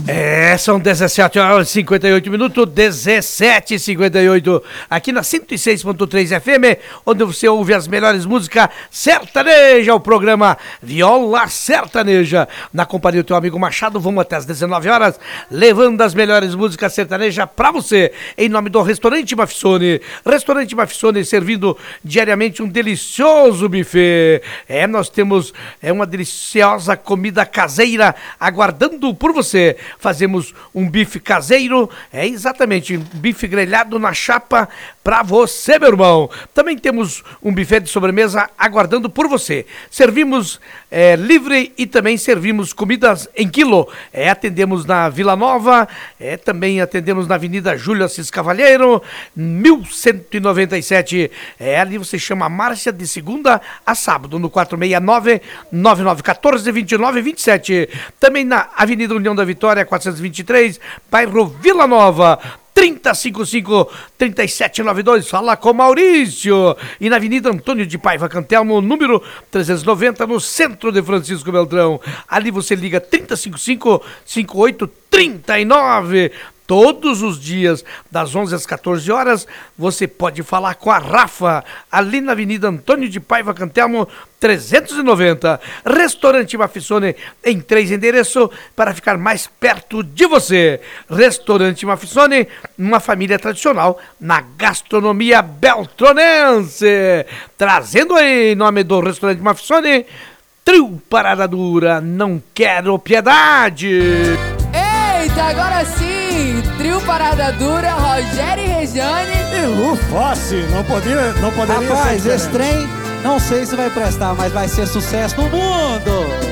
São 17 horas e 58 minutos, 17h58, aqui na 106.3 FM, onde você ouve as melhores músicas sertaneja, o programa Viola Sertaneja. Na companhia do teu amigo Machado, vamos até as 19 horas, levando as melhores músicas sertaneja pra você, em nome do Restaurante Mafissone. Restaurante Mafissone servindo diariamente um delicioso buffet. Nós temos uma deliciosa comida caseira aguardando por você. Fazemos um bife caseiro, exatamente, um bife grelhado na chapa pra você, meu irmão. Também temos um buffet de sobremesa aguardando por você. Servimos livre e também servimos comidas em quilo. Atendemos na Vila Nova, também atendemos na Avenida Júlio Assis Cavalheiro, 1197. Ali você chama Márcia de segunda a sábado, no 469-9914-2927. Também na Avenida União da Vitória, 423, bairro Vila Nova, 3055-3792, fala com Maurício. E na Avenida Antônio de Paiva Cantelmo, número 390, no centro de Francisco Beltrão. Ali você liga 3055-5839. Todos os dias, das 11 às 14 horas, você pode falar com a Rafa, ali na Avenida Antônio de Paiva Cantelmo, 390. Restaurante Mafissone em 3 endereços para ficar mais perto de você. Restaurante Mafissone, uma família tradicional na gastronomia beltronense. Trazendo aí, em nome do Restaurante Mafissone, Trio Parada Dura, Não Quero Piedade. Eita, agora sim! Trio Parada Dura, Rogério e Regiane e Rufossi, não poderia Rapaz, esse trem, não sei se vai prestar, mas vai ser sucesso no mundo!